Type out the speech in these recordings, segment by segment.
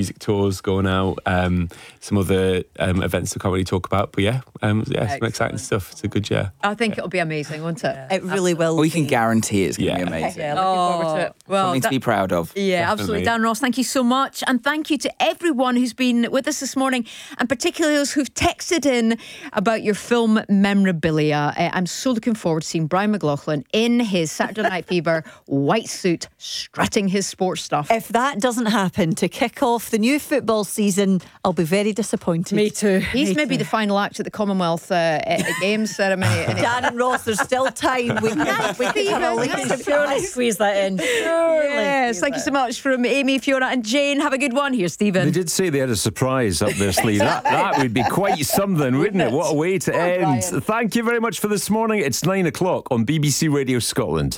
music tours going out, some other events I can't really talk about, but some exciting stuff. It's a good year. I think it'll be amazing, won't it? It really will. We can guarantee it's going to be amazing. Yeah, looking forward to it. Well, something to be proud of. Yeah, absolutely. Dan Ross, thank you so much. And thank you to everyone who's been with us this morning, and particularly those who've texted in about your film memorabilia. I'm so looking forward to seeing Brian McLaughlin in his Saturday Night Fever white suit, strutting his sports stuff. If that doesn't happen to kick off the new football season, I'll be very disappointed. Me too. He's maybe the final act at the Commonwealth Games ceremony. Dan and Ross, there's still time. We can have a least squeeze that in. Yes, thank you so much from Amy, Fiona and Jane. Have a good one. Here's Stephen. They did say they had a surprise up their sleeve. That would be quite something, wouldn't it? What a way to end. Brian. Thank you very much for this morning. It's 9 o'clock on BBC Radio Scotland.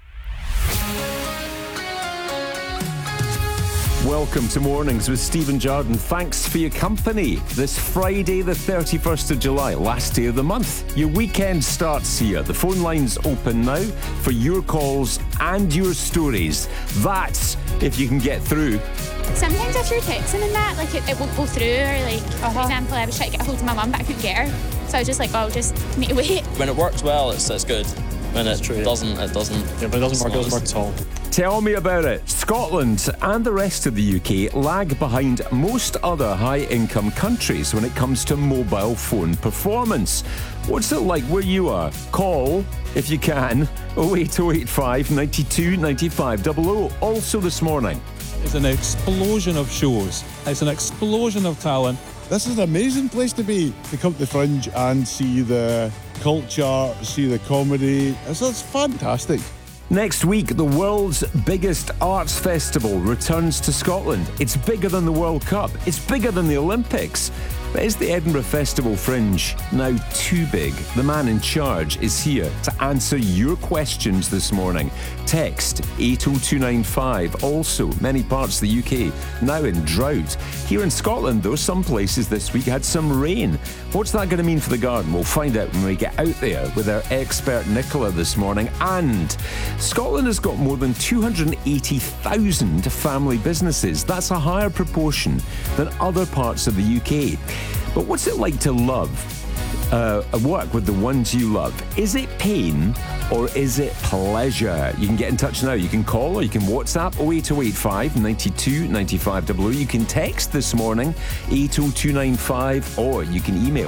Welcome to Mornings with Stephen Jardine. Thanks for your company. This Friday, the 31st of July, last day of the month. Your weekend starts here. The phone line's open now for your calls and your stories. That's if you can get through. Sometimes if you're texting and that, like it won't go through, or like, for example, I was trying to get a hold of my mum, but I couldn't get her. So I was just like, I'll just need to wait. When it works well, it's good. When it doesn't, it doesn't. Yeah, but it doesn't work at all. Tell me about it. Scotland and the rest of the UK lag behind most other high-income countries when it comes to mobile phone performance. What's it like where you are? Call, if you can, 08085 92 95 00. Also this morning. It's an explosion of shows. It's an explosion of talent. This is an amazing place to be. To come to the Fringe and see the culture, see the comedy. It's fantastic. Next week, the world's biggest arts festival returns to Scotland. It's bigger than the World Cup. It's bigger than the Olympics. But is the Edinburgh Festival Fringe now too big? The man in charge is here to answer your questions this morning. Text 80295. Also, many parts of the UK now in drought. Here in Scotland, though, some places this week had some rain. What's that going to mean for the garden? We'll find out when we get out there with our expert Nicola this morning. And Scotland has got more than 280,000 family businesses. That's a higher proportion than other parts of the UK. But what's it like to love work with the ones you love? Is it pain or is it pleasure? You can get in touch now. You can call or you can WhatsApp 08085 92 95 00. You can text this morning 80295, or you can email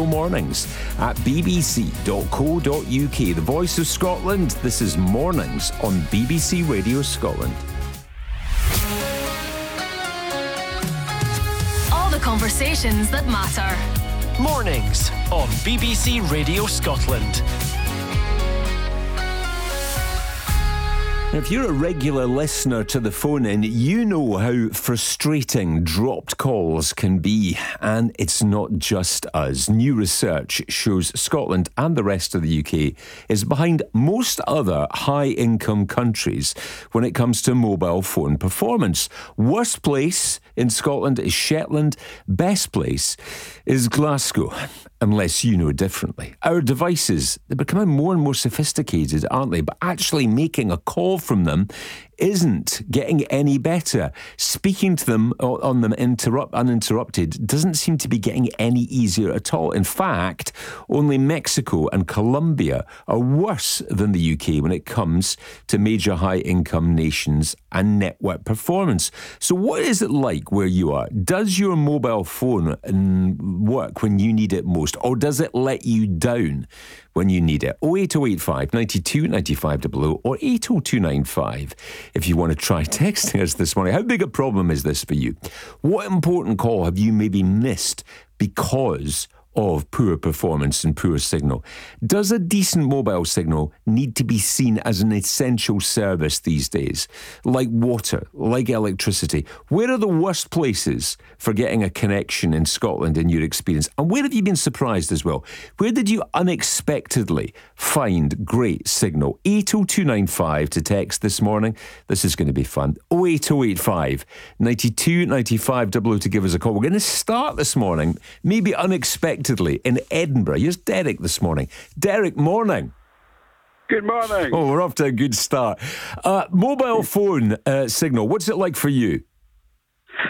hellomornings@bbc.co.uk. The Voice of Scotland. This is Mornings on BBC Radio Scotland. Conversations that matter. Mornings on BBC Radio Scotland. If you're a regular listener to the phone-in, you know how frustrating dropped calls can be. And it's not just us. New research shows Scotland and the rest of the UK is behind most other high-income countries when it comes to mobile phone performance. Worst place in Scotland is Shetland. Best place is Glasgow, unless you know differently. Our devices, they're becoming more and more sophisticated, aren't they? But actually making a call from them isn't getting any better. Speaking to them on them uninterrupted doesn't seem to be getting any easier at all. In fact, only Mexico and Colombia are worse than the UK when it comes to major high-income nations and network performance. So what is it like where you are? Does your mobile phone work when you need it most, or does it let you down when you need it? 08085 92 95 00 or 80295 if you want to try texting us this morning. How big a problem is this for you? What important call have you maybe missed because of poor performance and poor signal? Does a decent mobile signal need to be seen as an essential service these days? Like water, like electricity? Where are the worst places for getting a connection in Scotland in your experience? And where have you been surprised as well? Where did you unexpectedly find great signal? 80295 to text this morning. This is going to be fun. 08085 92 95 00 to give us a call. We're going to start this morning, maybe unexpectedly, in Edinburgh. Here's Derek this morning. Derek, morning. Good morning. Oh, we're off to a good start. Mobile phone signal, what's it like for you?